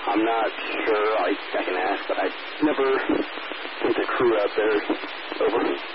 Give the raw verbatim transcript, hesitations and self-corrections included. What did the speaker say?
I'm not sure. I, I can ask, but I never sent a crew out there. Over.